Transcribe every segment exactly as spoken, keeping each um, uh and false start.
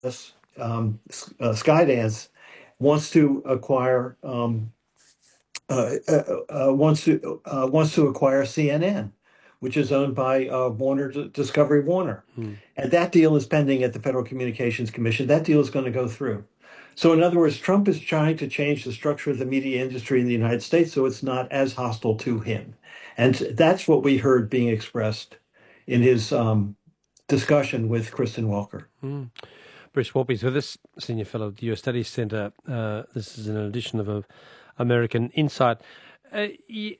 um, uh, Skydance wants to acquire um, uh, uh, uh, wants to uh, wants to acquire C N N, which is owned by uh, Warner Discovery Warner, Hmm. and that deal is pending at the Federal Communications Commission. That deal is going to go through. So, in other words, Trump is trying to change the structure of the media industry in the United States so it's not as hostile to him, and that's what we heard being expressed in his um, discussion with Kristen Welker. Hmm. Bruce Walby, so this senior fellow at the U S Studies Centre, uh, this is an edition of a American Insight. Uh, y-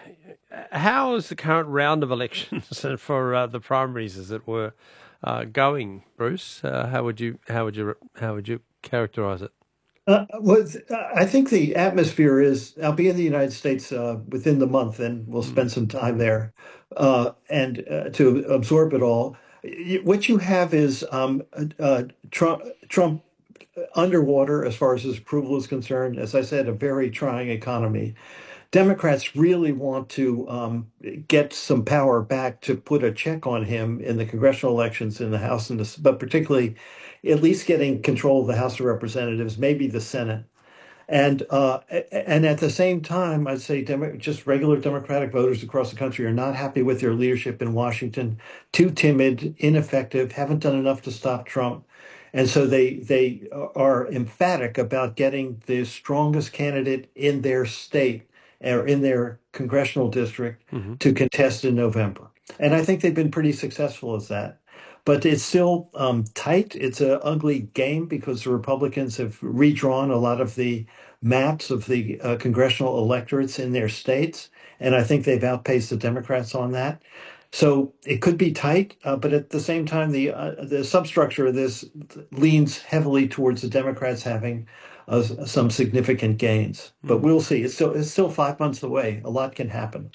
how is the current round of elections for uh, the primaries, as it were, uh, going, Bruce? Uh, how would you how would you how would you characterise it? Uh, well, I think the atmosphere is, I'll be in the United States uh, within the month and we'll Mm. spend some time there uh, and uh, to absorb it all. Y- What you have is um, uh, Trump, Trump underwater as far as his approval is concerned. As I said, a very trying economy. Democrats really want to um, get some power back to put a check on him in the congressional elections in the House and the, but particularly at least getting control of the House of Representatives, maybe the Senate. And uh, and at the same time, I'd say Demo- just regular Democratic voters across the country are not happy with their leadership in Washington. Too timid, ineffective, haven't done enough to stop Trump, and so they they are emphatic about getting the strongest candidate in their state or in their congressional district Hmm. to contest in November. And I think they've been pretty successful at that. But it's still um, tight. It's an ugly game because the Republicans have redrawn a lot of the maps of the uh, congressional electorates in their states, and I think they've outpaced the Democrats on that. So it could be tight, uh, but at the same time, the uh, the substructure of this leans heavily towards the Democrats having uh, some significant gains. But Mm. we'll see. It's still it's still five months away. A lot can happen.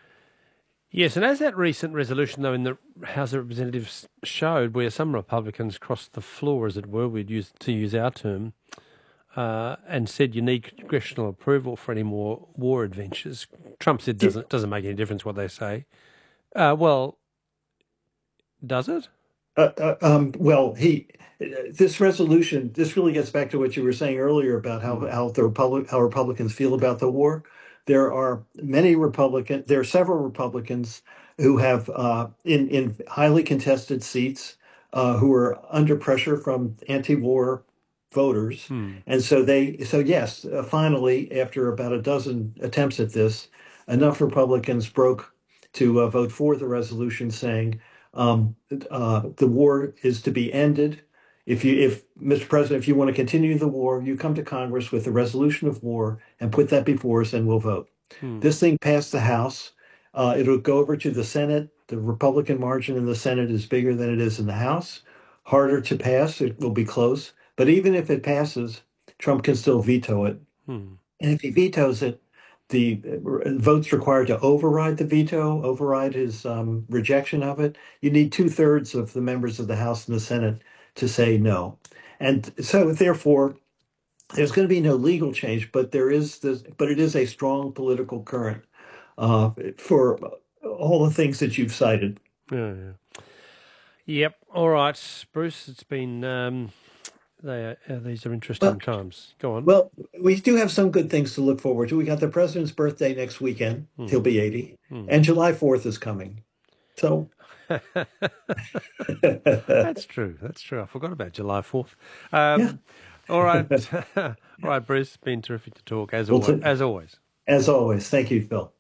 Yes, and as that recent resolution, though, in the House of Representatives showed, where some Republicans crossed the floor, as it were, we'd use to use our term, uh, and said you need congressional approval for any more war adventures. Trump said doesn't doesn't make any difference what they say. Uh, well, does it? Uh, uh, um, well, he this resolution this really gets back to what you were saying earlier about how Mm. how the Republic how Republicans feel about the war. There are many Republican there are several Republicans who have uh, in in highly contested seats uh, who are under pressure from anti-war voters, Mm. and so they so yes, uh, finally after about a dozen attempts at this, enough Republicans broke to uh, vote for the resolution saying um, uh, the war is to be ended. If you, if Mister President, if you want to continue the war, you come to Congress with a resolution of war and put that before us, and we'll vote. Mm. This thing passed the House. Uh, it'll go over to the Senate. The Republican margin in the Senate is bigger than it is in the House. Harder to pass. It will be close. But even if it passes, Trump can still veto it. Mm. And if he vetoes it, the uh, votes required to override the veto, override his um, rejection of it, you need two thirds of the members of the House and the Senate to say no. And so, therefore, there's going to be no legal change, but there is this, but it is a strong political current uh, for all the things that you've cited. Yeah, yeah. Yep. All right, Bruce. It's been um, they are, uh, these are interesting Well, times. Go on. well, we do have some good things to look forward to. We got the president's birthday next weekend. He'll Mm. be eighty, Mm. and July fourth is coming. So That's true. That's true. I forgot about July fourth. yeah. Um, all right. All right, Bruce. It's been terrific to talk, as Well, always. t- As always. as always, thank you, Phil.